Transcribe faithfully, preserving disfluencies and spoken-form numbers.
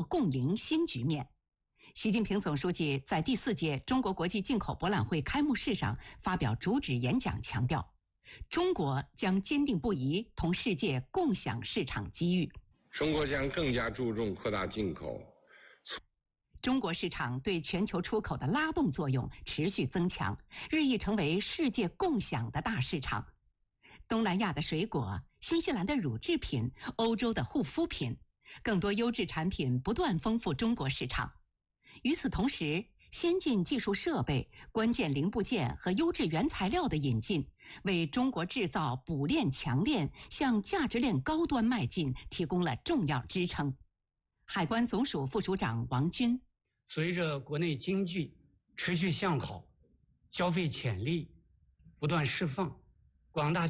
共赢新局面。习近平总书记在第四届中国国际进口博览会开幕式上发表主旨演讲，强调，中国将坚定不移同世界共享市场机遇。 中国将更加注重扩大进口。 中国市场对全球出口的拉动作用持续增强，日益成为世界共享的大市场。东南亚的水果、新西兰的乳制品、欧洲的护肤品，更多优质产品不断丰富中国市场。与此同时，先进技术设备、关键零部件和优质原材料的引进，为中国制造补链强链向价值链高端迈进提供了重要支撑。海关总署副署长王军： 随着国内经济持续向好，消费潜力不断释放，广大